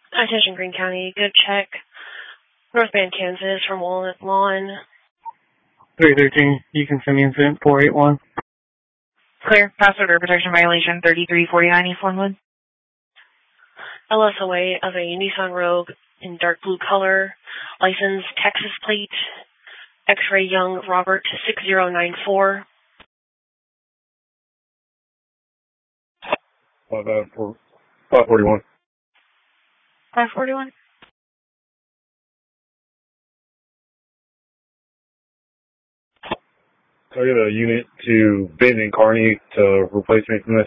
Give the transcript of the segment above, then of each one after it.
Attention Greene County, good check. North Bend, Kansas, from Walnut Lawn. 313, you can send me incident 481. Clear. Password protection violation 3349 East Linwood. LSOA of a Nissan Rogue in dark blue color. License Texas plate. X-ray Young Robert 6094. 541. 541. Can I get a unit to Benton and Kearney to replace me from this?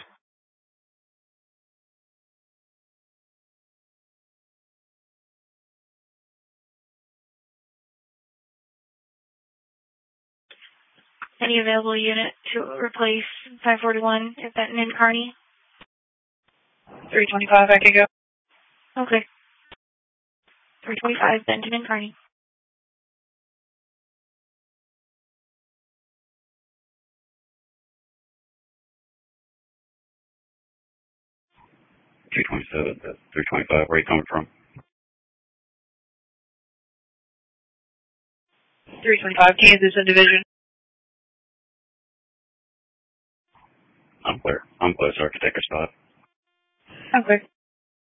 Any available unit to replace 541 at Benton and Kearney? 325, I can go. Okay. 325, Benton and Kearney. $327, that's $325. Where are you coming from? 325, Kansas Division. I'm clear. I'm close, sir. Take a spot. Okay.